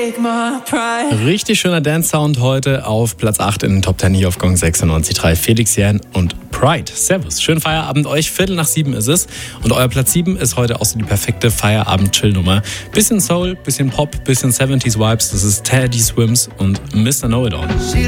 Richtig schöner Dance-Sound heute auf Platz 8 in den Top 10 hier auf Gong 96.3. Felix Jähn und Pride. Servus, schönen Feierabend euch. 6:15 ist es. Und euer Platz 7 ist heute auch so die perfekte Feierabend-Chill-Nummer. Bisschen Soul, bisschen Pop, bisschen 70s Vibes. Das ist Teddy Swims und Mr. Know-It-All.